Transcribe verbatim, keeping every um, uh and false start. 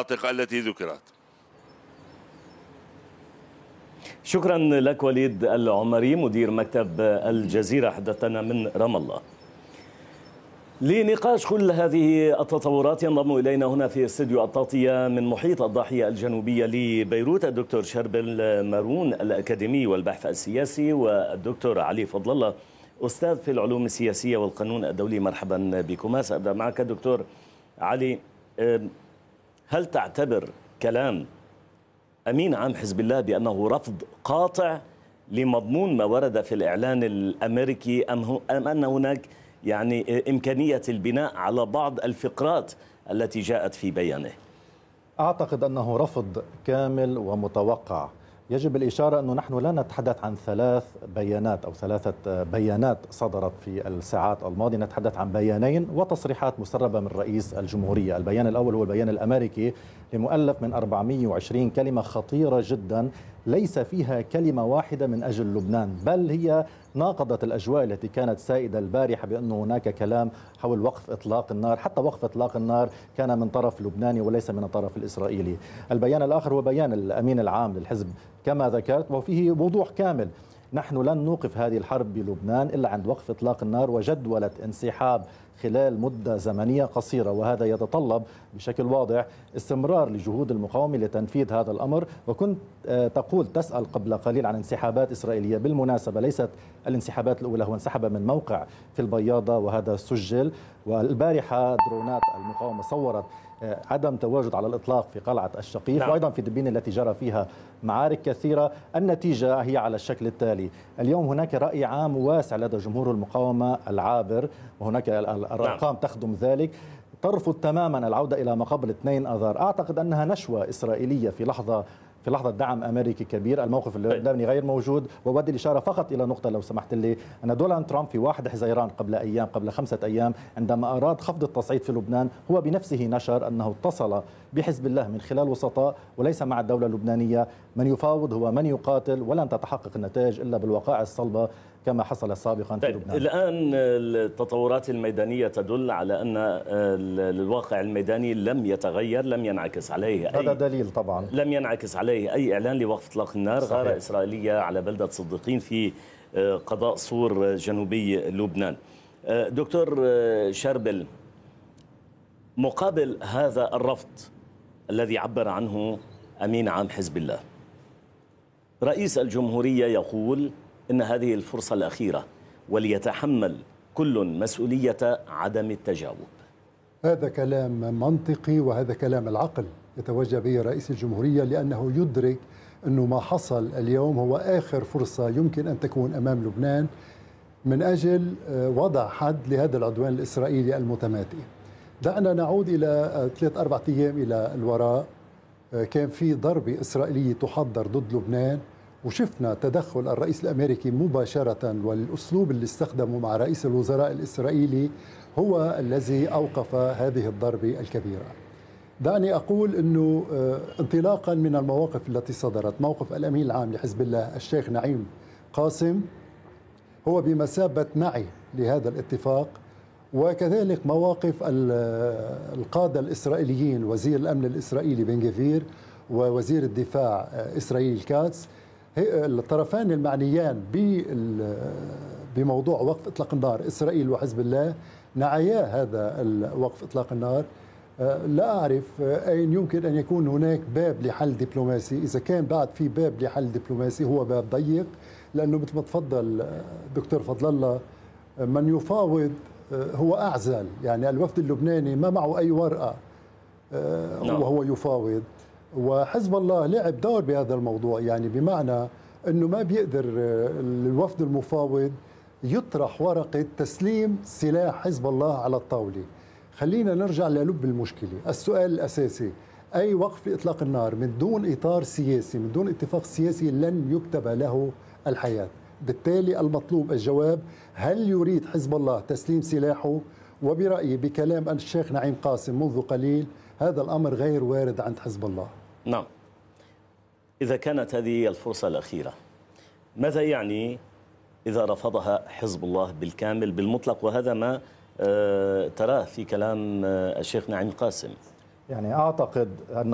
المناطق التي ذكرت. شكرا لك وليد العمري مدير مكتب الجزيرة، حدثنا من رام الله. لنقاش كل هذه التطورات ينضم إلينا هنا في استديو التغطية من محيط الضاحية الجنوبية لبيروت الدكتور شربل مارون الأكاديمي والبحث السياسي، والدكتور علي فضل الله أستاذ في العلوم السياسية والقانون الدولي. مرحبا بكما. سأبدأ معك دكتور علي، هل تعتبر كلام أمين عام حزب الله بأنه رفض قاطع لمضمون ما ورد في الإعلان الأمريكي، أم, أم أن هناك يعني إمكانية البناء على بعض الفقرات التي جاءت في بيانه؟ أعتقد أنه رفض كامل ومتوقع. يجب الإشارة أنه نحن لا نتحدث عن ثلاث بيانات أو ثلاثة بيانات صدرت في الساعات الماضية، نتحدث عن بيانين وتصريحات مسربة من رئيس الجمهورية. البيان الأول هو البيان الأمريكي لمؤلف من أربعمئة وعشرين كلمة خطيرة جدا، ليس فيها كلمة واحدة من أجل لبنان، بل هي ناقضت الأجواء التي كانت سائدة البارحة بأن هناك كلام حول وقف إطلاق النار. حتى وقف إطلاق النار كان من طرف لبناني وليس من الطرف الإسرائيلي. البيان الآخر هو بيان الأمين العام للحزب كما ذكرت، وفيه وضوح كامل: نحن لن نوقف هذه الحرب بلبنان إلا عند وقف إطلاق النار وجدولة انسحاب خلال مدة زمنية قصيرة، وهذا يتطلب بشكل واضح استمرار لجهود المقاومة لتنفيذ هذا الأمر. وكنت تقول تسأل قبل قليل عن انسحابات إسرائيلية، بالمناسبة ليست الانسحابات الأولى، هو انسحب من موقع في البياضة وهذا سجل، والبارحة درونات المقاومة صورت عدم تواجد على الإطلاق في قلعة الشقيف. نعم. وأيضا في دبين التي جرى فيها معارك كثيرة. النتيجة هي على الشكل التالي: اليوم هناك رأي عام واسع لدى جمهور المقاومة العابر، وهناك الأرقام تخدم ذلك، ترفض تماما العودة إلى ما قبل اثنين آذار. أعتقد أنها نشوة إسرائيلية في لحظة في لحظة دعم أمريكي كبير. الموقف اللبناني غير موجود. وبدي الإشارة فقط إلى نقطة لو سمحت لي، أن دونالد ترامب في واحد حزيران قبل أيام قبل خمسة أيام عندما أراد خفض التصعيد في لبنان، هو بنفسه نشر أنه اتصل بحزب الله من خلال وسطاء وليس مع الدولة اللبنانية. من يفاوض هو من يقاتل، ولن تتحقق النتائج إلا بالوقائع الصلبة كما حصل سابقا في لبنان. الآن التطورات الميدانية تدل على أن الواقع الميداني لم يتغير، لم ينعكس عليه أي هذا دليل طبعا لم ينعكس عليه أي إعلان لوقف إطلاق النار. غارة إسرائيلية على بلدة صديقين في قضاء صور جنوبي لبنان. دكتور شربل، مقابل هذا الرفض الذي عبر عنه أمين عام حزب الله، رئيس الجمهورية يقول إن هذه الفرصة الأخيرة وليتحمل كل مسؤولية عدم التجاوب. هذا كلام منطقي، وهذا كلام العقل يتوجه به رئيس الجمهورية، لأنه يدرك أنه ما حصل اليوم هو آخر فرصة يمكن أن تكون أمام لبنان من أجل وضع حد لهذا العدوان الإسرائيلي المتمادي. دعنا نعود إلى ثلاث أربعة أيام إلى الوراء. كان في ضربة إسرائيلية تحضر ضد لبنان، وشفنا تدخل الرئيس الأمريكي مباشرة، والأسلوب اللي استخدمه مع رئيس الوزراء الإسرائيلي هو الذي أوقف هذه الضربة الكبيرة. دعني أقول أنه انطلاقا من المواقف التي صدرت، موقف الأمين العام لحزب الله الشيخ نعيم قاسم هو بمثابة نعي لهذا الاتفاق، وكذلك مواقف القادة الإسرائيليين، وزير الأمن الإسرائيلي بن جفير ووزير الدفاع إسرائيل كاتس، الطرفان المعنيان بموضوع وقف إطلاق النار إسرائيل وحزب الله نعيا هذا وقف إطلاق النار. لا أعرف أين يمكن أن يكون هناك باب لحل دبلوماسي. إذا كان بعد في باب لحل دبلوماسي هو باب ضيق، لأنه مثل ما تفضل دكتور فضل الله، من يفاوض هو أعزل. يعني الوفد اللبناني ما معه أي ورقة وهو يفاوض، وحزب الله لعب دور بهذا الموضوع، يعني بمعنى أنه ما بيقدر الوفد المفاوض يطرح ورقة تسليم سلاح حزب الله على الطاولة. خلينا نرجع للب المشكلة. السؤال الأساسي: أي وقف لإطلاق النار من دون إطار سياسي، من دون اتفاق سياسي، لن يكتب له الحياة. بالتالي المطلوب الجواب: هل يريد حزب الله تسليم سلاحه؟ وبرأيي بكلام الشيخ نعيم قاسم منذ قليل، هذا الأمر غير وارد عند حزب الله. نعم. إذا كانت هذه الفرصة الأخيرة، ماذا يعني إذا رفضها حزب الله بالكامل بالمطلق؟ وهذا ما تراه في كلام الشيخ نعيم قاسم. يعني أعتقد أن